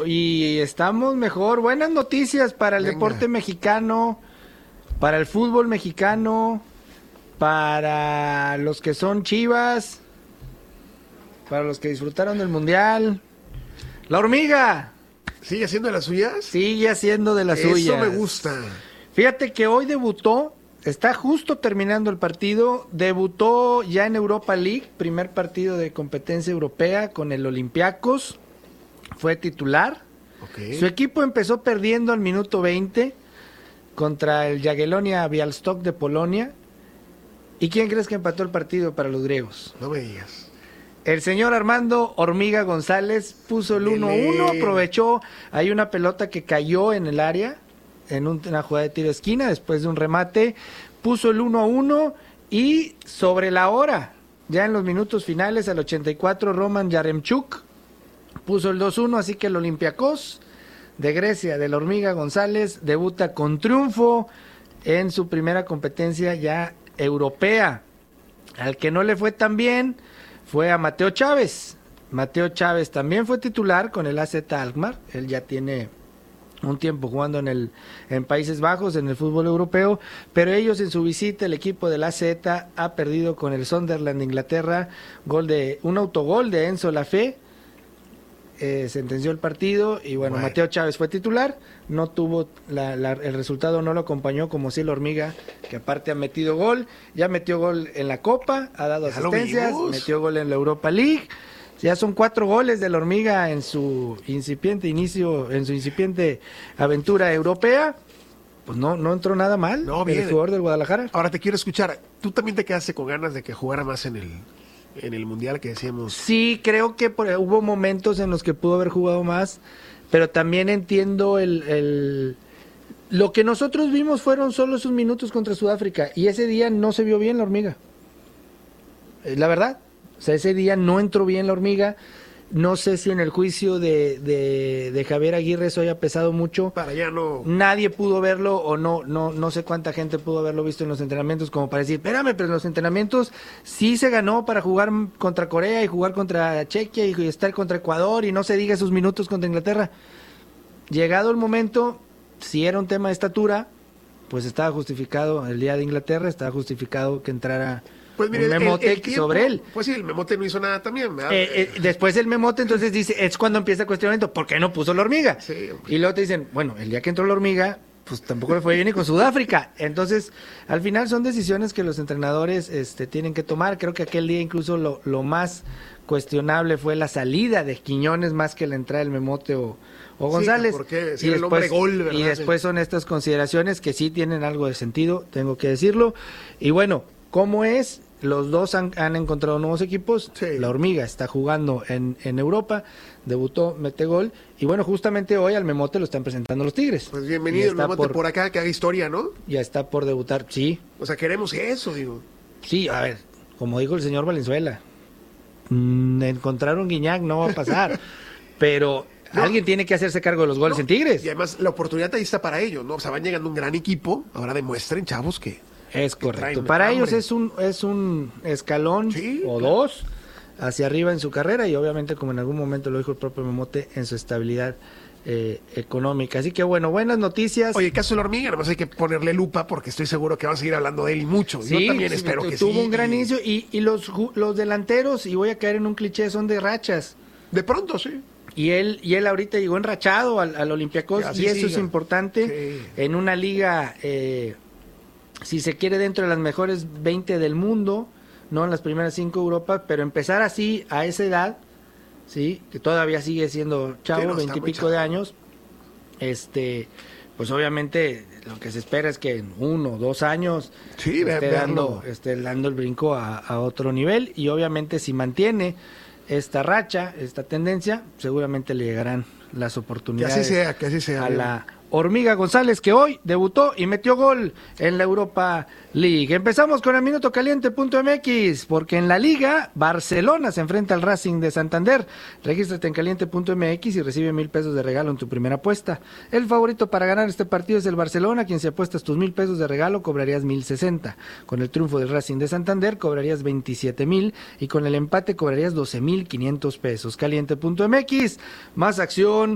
y estamos mejor. Buenas noticias para el deporte mexicano, para el fútbol mexicano, para los que son Chivas, para los que disfrutaron del Mundial. La hormiga. ¿Sigue haciendo de las suyas? Sigue haciendo de las suyas. Eso me gusta. Fíjate que hoy debutó, está justo terminando el partido, debutó ya en Europa League, primer partido de competencia europea con el Olympiacos, fue titular. Okay. Su equipo empezó perdiendo al minuto 20 contra el Jagiellonia Białystok de Polonia. ¿Y quién crees que empató el partido para los griegos? No me digas. El señor Armando Hormiga González puso el 1-1, aprovechó, hay una pelota que cayó en el área, en una jugada de tiro de esquina, después de un remate, puso el 1-1 y sobre la hora, ya en los minutos finales, al 84, Roman Yaremchuk puso el 2-1, así que el Olympiacos de Grecia, del Hormiga González, debuta con triunfo en su primera competencia ya europea. Al que no le fue tan bien fue a Mateo Chávez. Mateo Chávez también fue titular con el AZ Alkmaar. Él ya tiene un tiempo jugando en Países Bajos, en el fútbol europeo, pero ellos en su visita, el equipo del AZ ha perdido con el Sunderland de Inglaterra, un autogol de Enzo Lafé, sentenció el partido y bueno, Mateo Chávez fue titular, no tuvo el resultado, no lo acompañó como si el Hormiga, que aparte ha metido gol, ya metió gol en la Copa, ha dado asistencias, metió gol en la Europa League, ya son 4 goles del Hormiga en su incipiente inicio, en su incipiente aventura europea. Pues no entró nada mal, el jugador del Guadalajara. Ahora te quiero escuchar, ¿tú también te quedaste con ganas de que jugara más en el Mundial que decíamos? Sí, creo que hubo momentos en los que pudo haber jugado más, pero también entiendo lo que nosotros vimos fueron solo sus minutos contra Sudáfrica, y ese día no se vio bien la Hormiga. La verdad, o sea, ese día no entró bien la Hormiga. No sé si en el juicio de Javier Aguirre eso haya pesado mucho. Para allá no. Nadie pudo verlo, o no sé cuánta gente pudo haberlo visto en los entrenamientos como para decir, espérame, pero en los entrenamientos sí se ganó para jugar contra Corea y jugar contra Chequia y estar contra Ecuador y no se diga esos minutos contra Inglaterra. Llegado el momento, si era un tema de estatura, pues estaba justificado el día de Inglaterra, estaba justificado que entrara pues mire, un memote sobre él. Pues sí, el memote no hizo nada también, ¿verdad? Después el memote, entonces dice, es cuando empieza el cuestionamiento, ¿por qué no puso la Hormiga? Sí, y luego te dicen, bueno, el día que entró la Hormiga, pues tampoco le fue bien ni con Sudáfrica. Entonces, al final son decisiones que los entrenadores tienen que tomar. Creo que aquel día incluso lo más cuestionable fue la salida de Quiñones más que la entrada del memote o González. Sí, porque si el hombre gol, ¿verdad? Y después son estas consideraciones que sí tienen algo de sentido, tengo que decirlo. Y bueno, ¿cómo es? Los dos han encontrado nuevos equipos. Sí. La Hormiga está jugando en Europa, debutó, mete gol. Y bueno, justamente hoy al Memote lo están presentando los Tigres. Pues bienvenido el Memote por acá, que haga historia, ¿no? Ya está por debutar, sí. O sea, queremos eso, digo. Sí, a ver, como dijo el señor Valenzuela, encontrar un Guiñac no va a pasar, pero alguien tiene que hacerse cargo de los goles en Tigres. Y además la oportunidad ahí está para ellos, ¿no? O sea, van llegando un gran equipo, ahora demuestren, chavos, que... Es correcto. Para ellos es un escalón o dos hacia arriba en su carrera y obviamente, como en algún momento lo dijo el propio Memote, en su estabilidad económica. Así que bueno, buenas noticias. Oye, el caso de la Hormiga, además hay que ponerle lupa porque estoy seguro que van a seguir hablando de él y mucho. Sí, yo también espero que tuvo un gran inicio y los delanteros, y voy a caer en un cliché, son de rachas. De pronto, sí. Y él ahorita llegó enrachado al Olympiacos y eso es importante en una liga... si se quiere, dentro de las mejores 20 del mundo, no en las primeras 5 de Europa, pero empezar así a esa edad, sí, que todavía sigue siendo chavo, 20 y pico de años, pues obviamente lo que se espera es que en 1 o 2 años esté dando el brinco a otro nivel, y obviamente si mantiene esta racha, esta tendencia, seguramente le llegarán las oportunidades que así sea, a la Hormiga González, que hoy debutó y metió gol en la Europa League. Empezamos con el minutocaliente.mx, porque en la Liga Barcelona se enfrenta al Racing de Santander. Regístrate en caliente.mx y recibe 1,000 pesos de regalo en tu primera apuesta. El favorito para ganar este partido es el Barcelona, quien si apuestas tus 1,000 pesos de regalo cobrarías 1,060. Con el triunfo del Racing de Santander cobrarías 27,000 y con el empate cobrarías 12,500 pesos. Caliente.mx, más acción,